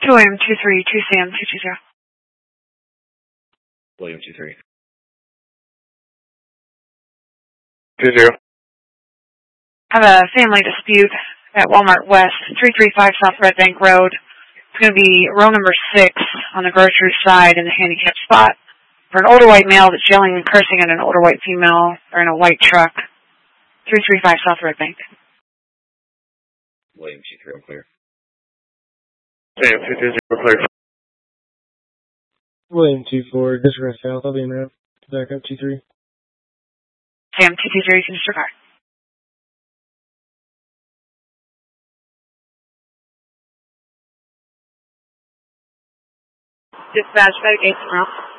William 23, 2Sam 220. William 23. 20. I have a family dispute at Walmart West, 335 South Red Bank Road. It's going to be row number 6 on the grocery side in the handicap spot for an older white male that's yelling and cursing at an older white female or in a white truck. 335 South Red Bank. William 23, I'm clear. Sam 220, clear. William 24, disregard south. I'll be in route. Back up 23. Sam 220, you can disregard. Dispatch, Medicaid route.